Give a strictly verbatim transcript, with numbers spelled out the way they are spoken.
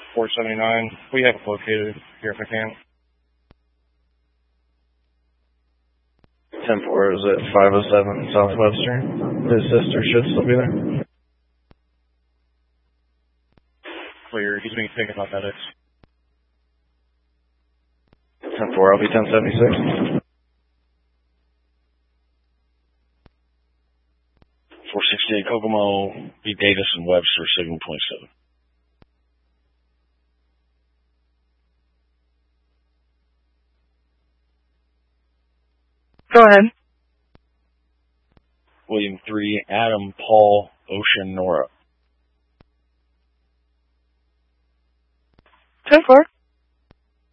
four seventy-nine. We have it located here if I can. ten four is at five oh seven South Webster. His sister should still be there. Clear. He's being taken about that. ten four, I'll be ten seventy-six. four sixty-eight Kokomo, B. Davis and Webster, signal point seven. Go ahead. William three, Adam, Paul, Ocean, Nora. ten four.